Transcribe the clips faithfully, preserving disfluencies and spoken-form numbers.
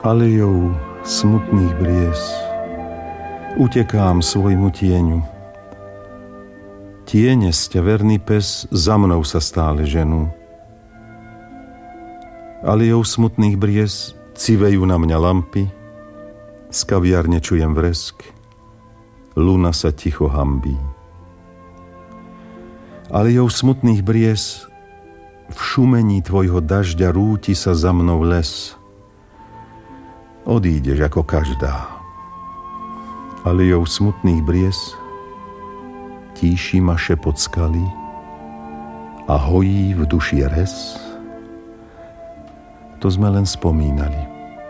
Alejou smutných bries utekám svojmu tieňu. Tiene sťa verný pes za mnou sa stále ženú. Alejou smutných bries civejú na mňa lampy, z kaviárne čujem vresk, luna sa ticho hanbí. Alejou smutných bries v šumení tvojho dažďa rúti sa za mnou les. Odídeš ako každá. Alejou smutných bries tíši ma šepot skaly a hojí v duši res. To sme len spomínali.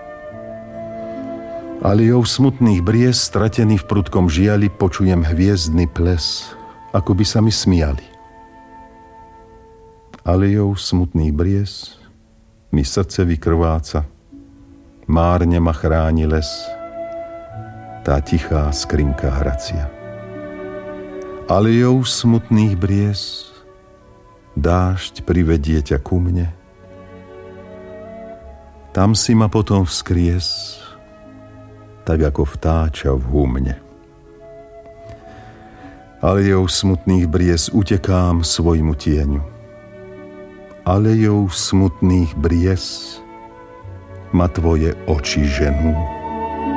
Alejou smutných bries stratený v prudkom žiali počujem hviezdny ples, ako by sa mi smiali. Alejou smutných bries mi srdce vykrváca, márne ma chráni les, tá tichá skrinka hracia. Alejou smutných bries dážď privedie ťa ku mne, tam si ma potom vzkries, tak ako vtáča v humne. Alejou smutných bries utekám svojmu tieňu. Alejou smutných bries ma tvoje oči ženú.